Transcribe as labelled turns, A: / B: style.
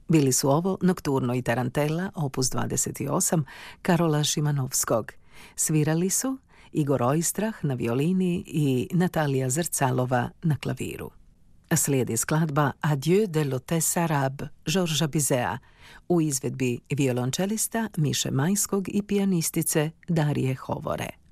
A: Bili su ovo Nokturno i Tarantella, opus 28, Karola Šimanovskog. Svirali su Igor Oistrah na violini i Natalija Zrcalova na klaviru. Slijedi skladba Adieu de l'Hôtesse Arabe, Georgesa Bizeta, u izvedbi violončelista Miše Majskog i pijanistice Darije Hovore.